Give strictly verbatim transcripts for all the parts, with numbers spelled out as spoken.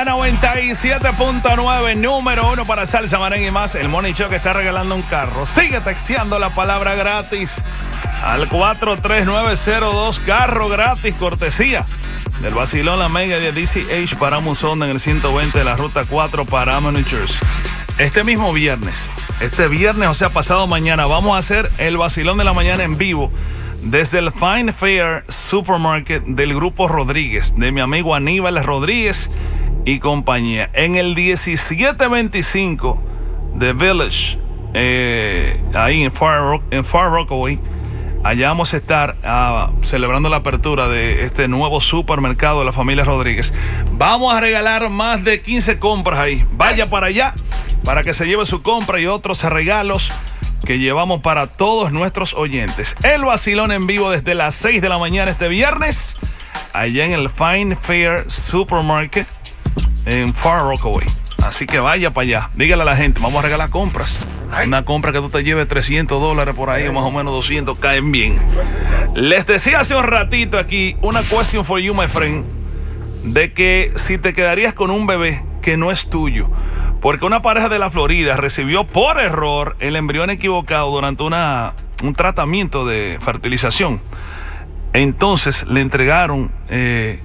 noventa y siete punto nueve, número uno para salsa, merengue y más. El Money Show que está regalando un carro. Sigue texteando la palabra gratis al cuatro tres nueve cero dos. Carro gratis, cortesía del vacilón La Mega de D C H para Musonda en el ciento veinte de la ruta cuatro para New Jersey. Este mismo viernes, este viernes, o sea, pasado mañana, vamos a hacer el vacilón de la mañana en vivo desde el Fine Fair Supermarket del Grupo Rodríguez, de mi amigo Aníbal Rodríguez y compañía, en el diecisiete veinticinco de Village, eh, ahí en Far, Rock, en Far Rockaway. Allá vamos a estar uh, celebrando la apertura de este nuevo supermercado de la familia Rodríguez. Vamos a regalar más de quince compras ahí. Vaya para allá para que se lleve su compra y otros regalos que llevamos para todos nuestros oyentes. El vacilón en vivo desde las seis de la mañana este viernes, allá en el Fine Fair Supermarket en Far Rockaway. Así que vaya para allá. Dígale a la gente, vamos a regalar compras. Ay. Una compra que tú te lleves trescientos dólares por ahí, o más o menos doscientos, caen bien. Les decía hace un ratito aquí, una question for you, my friend, de que si te quedarías con un bebé que no es tuyo, porque una pareja de la Florida recibió por error el embrión equivocado durante una, un tratamiento de fertilización. Entonces le entregaron... Eh,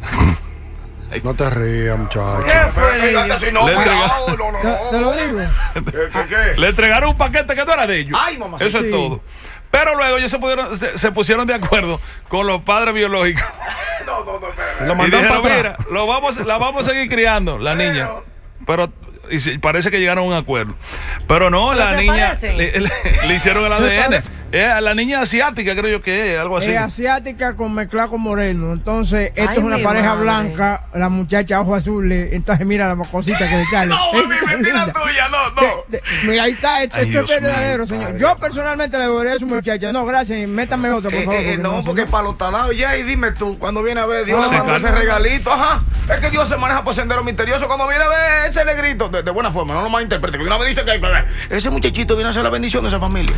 no te rías, muchacho. ¿Qué fue? No, le, entrega... no, no, no. ¿Te lo digo? ¿Qué, qué, qué? Le entregaron un paquete que no era de ellos. Ay, mamá. Eso sí. es todo. Pero luego ellos se, pudieron, se, se pusieron de acuerdo con los padres biológicos. No, no, no, espérate. Lo Y mandan dijeron, para mira, atrás. lo vamos, la vamos a seguir criando, la niña. Pero y sí, parece que llegaron a un acuerdo. Pero no, la niña le, le, le hicieron el A D N. Eh, la niña asiática, creo yo que es algo así. Es asiática con mezclada con moreno. Entonces, esto Ay, es una mi pareja madre. blanca, la muchacha ojos azules. Entonces, mira la cosita que le sale. No, Es mi mentira linda. tuya, no, no. De- de- mira, ahí está, esto, Ay, esto es Dios verdadero, mío, señor. padre. Yo personalmente le devolvería a su muchacha. No, gracias, métame otro, por Eh, favor. eh, porque no, porque si para los talados ya, y dime tú, cuando viene a ver, Dios Ah, le mandó sí, ese claro. regalito, ajá. Es que Dios se maneja por sendero misterioso. Cuando viene a ver ese negrito, de, de buena forma, no lo malinterprete, que una vez dice que ese muchachito viene a hacer la bendición de esa familia.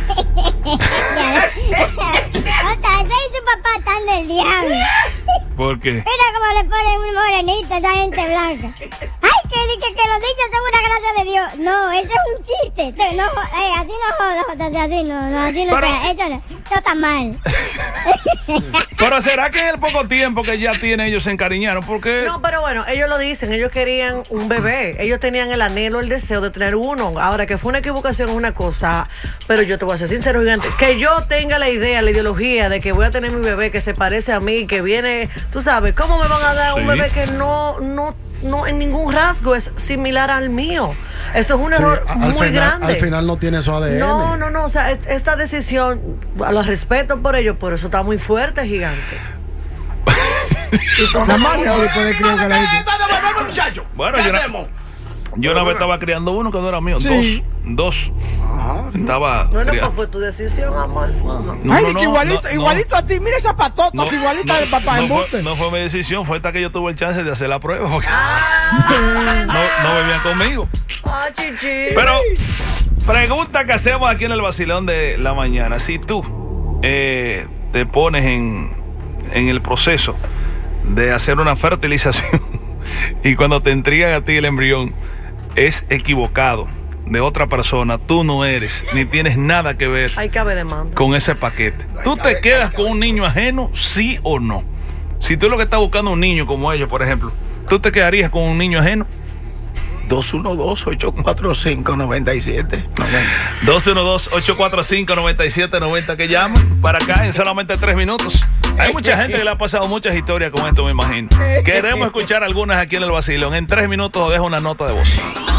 Otra, ese y su papá están del diablo. ¿Por qué? Mira cómo le ponen un morenito a esa gente blanca. Ay, que, que, que los niños son una gracia de Dios. No, eso es un chiste. Te- No, eh, así no, no, no, así no, no, así no, Pero- sea, eso no, eso está mal. Pero ¿será que en el poco tiempo que ya tiene ellos se encariñaron? Porque No, pero bueno, ellos lo dicen, ellos querían un bebé, ellos tenían el anhelo, el deseo de tener uno. Ahora, que fue una equivocación es una cosa, pero yo te voy a ser sincero, gigante, que yo tenga la idea, la ideología de que voy a tener mi bebé que se parece a mí, que viene, tú sabes, ¿cómo me van a dar Sí. un bebé que no, no, no en ningún rasgo es similar al mío? Eso es un Sí, error al muy final, grande. Al final no tiene su A D N. No, no, no, o sea, es- esta decisión, lo respeto por ello, por eso está muy fuerte, gigante. La madre hoy puede creer que la ¿Qué gente- está devolviendo, muchacho? Bueno, ¿Qué yo no- hacemos? yo una vez estaba criando uno que no era mío. Sí. Dos. Dos. Estaba Bueno, criando. pues fue tu decisión, amor. Ajá. No, Ay, no, que no, igualito, no, igualito a ti. Mira esas patotas, no, igualita no, del papá, no embuste. fue, no fue mi decisión, fue hasta que yo tuve el chance de hacer la prueba. Porque Ah, no, no bebían conmigo. ah, chichi. Pero, pregunta que hacemos aquí en el vacilón de la mañana. Si tú eh, te pones en, en el proceso de hacer una fertilización y cuando te entregan a ti el embrión es equivocado de otra persona, tú no eres, ni tienes nada que ver Hay cabe demanda. con ese paquete. ¿Tú te quedas con un niño ajeno, sí o no? Si tú lo que estás buscando un niño como ellos, por ejemplo, ¿tú te quedarías con un niño ajeno? dos uno dos, ocho cuatro cinco, nueve siete. dos uno dos, ocho cuatro cinco, nueve siete nueve cero que llaman para acá en solamente tres minutos. Hay mucha gente que le ha pasado muchas historias con esto, me imagino. Queremos escuchar algunas aquí en el vacilón. En tres minutos os dejo una nota de voz.